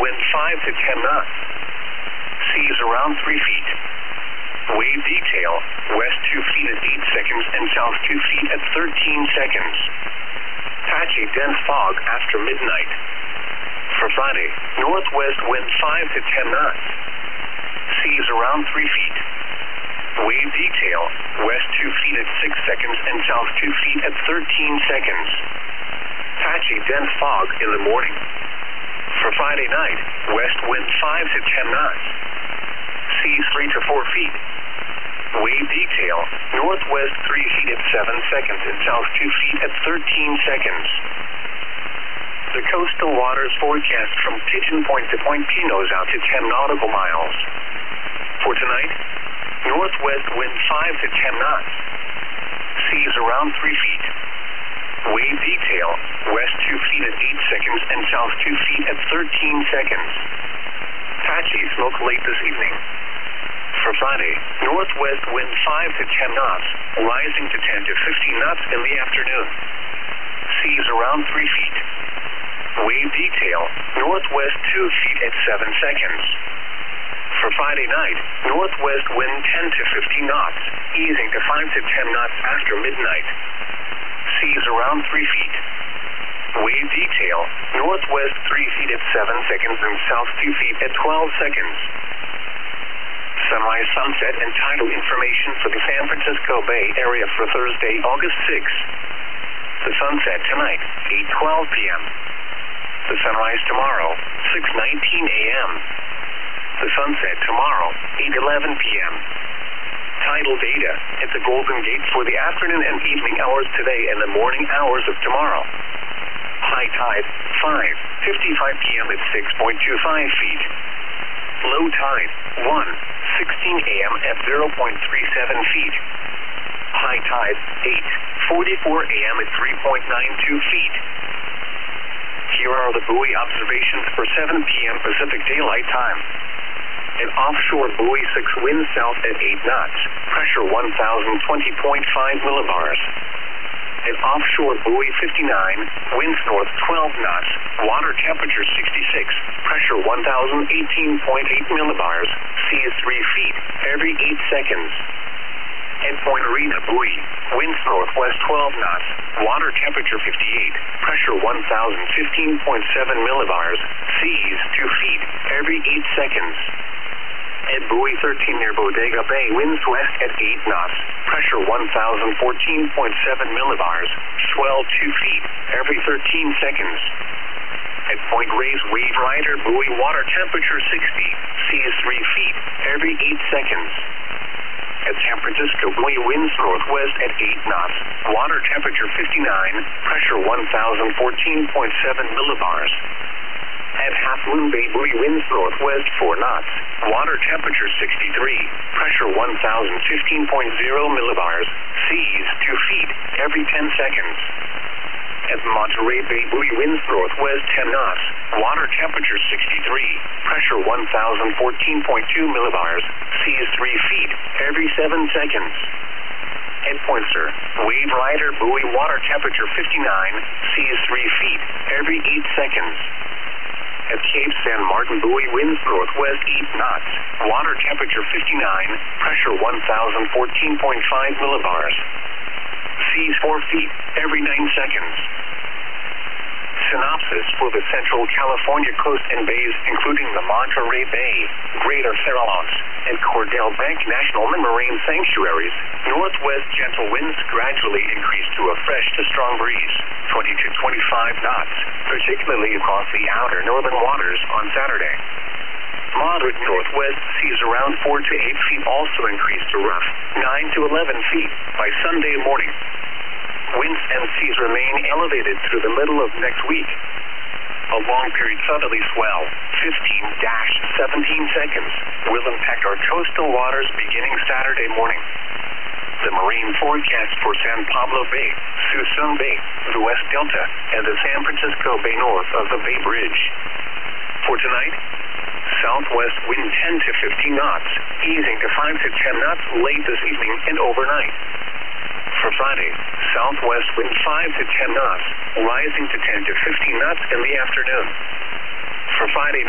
wind 5 to 10 knots. Seas around 3 feet. Wave detail, west 2 feet at 8 seconds and south 2 feet at 13 seconds. Patchy dense fog after midnight. For Friday, northwest wind 5 to 10 knots. Seas around 3 feet. Wave detail, west 2 feet at 6 seconds and south 2 feet at 13 seconds. Patchy dense fog in the morning. For Friday night, west wind 5 to 10 knots. Seas 3 to 4 feet. Wave detail, northwest 3 feet at 7 seconds and south 2 feet at 13 seconds. The coastal waters forecast from Pigeon Point to Point Pinos out to 10 nautical miles. For tonight, northwest wind 5 to 10 knots. Seas around 3 feet. Wave detail, west 2 feet at 8 seconds and south 2 feet at 13 seconds. Patchy smoke late this evening. For Friday, northwest wind 5 to 10 knots, rising to 10 to 15 knots in the afternoon. Seas around 3 feet. Wave detail, northwest 2 feet at 7 seconds. For Friday night, northwest wind 10 to 15 knots, easing to 5 to 10 knots after midnight. Seas around 3 feet. Wave detail, northwest 3 feet at 7 seconds and south 2 feet at 12 seconds. Sunrise, sunset, and tidal information for the San Francisco Bay Area for Thursday, August 6th. The sunset tonight, 8:12 p.m. The sunrise tomorrow, 6:19 a.m. The sunset tomorrow, 8:11 p.m. Tidal data at the Golden Gate for the afternoon and evening hours today and the morning hours of tomorrow. High tide, 5:55 p.m. at 6.25 feet. Low tide, 1:16 a.m. at 0.37 feet. High tide, 8:44 a.m. at 3.92 feet. Here are the buoy observations for 7 p.m. Pacific Daylight Time. An offshore buoy 6 wind south at 8 knots, pressure 1,020.5 millibars. An offshore buoy 59, winds north 12 knots, water temperature 66, pressure 1,018.8 millibars, seas 3 feet, every 8 seconds. At Point Arena buoy, winds northwest 12 knots, water temperature 58, pressure 1,015.7 millibars, seas 2 feet, every 8 seconds. At buoy 13 near Bodega Bay, winds west at 8 knots, pressure 1,014.7 millibars, swell 2 feet, every 13 seconds. At Point Reyes Wave Rider buoy, water temperature 60, seas 3 feet, every 8 seconds. At San Francisco buoy, winds northwest at 8 knots, water temperature 59, pressure 1,014.7 millibars. At Half Moon Bay buoy, winds northwest 4 knots, water temperature 63, pressure 1,015.0 millibars, seas 2 feet, every 10 seconds. At Monterey Bay buoy, winds northwest 10 knots, water temperature 63, pressure 1,014.2 millibars, seas 3 feet, every 7 seconds. At Poinsett, Wave Rider buoy, water temperature 59, seas 3 feet, every 8 seconds. At Cape San Martin buoy, winds northwest 8 knots, water temperature 59, pressure 1,014.5 millibars. Seas 4 feet, every 9 seconds. Synopsis for the Central California coast and bays, including the Monterey Bay, Greater Farallones, and Cordell Bank National Marine Sanctuaries. Northwest gentle winds gradually increase to a fresh to strong breeze, 20 to 25 knots, particularly across the outer northern waters on Saturday. Moderate northwest seas around 4 to 8 feet also increase to rough 9 to 11 feet by Sunday morning. Winds and seas remain elevated through the middle of next week. A long-period southerly swell, 15-17 seconds, will impact our coastal waters beginning Saturday morning. The marine forecast for San Pablo Bay, Suisun Bay, the West Delta, and the San Francisco Bay north of the Bay Bridge. For tonight, southwest wind 10 to 15 knots, easing to 5 to 10 knots late this evening and overnight. For Friday, southwest wind 5 to 10 knots, rising to 10 to 15 knots in the afternoon. For Friday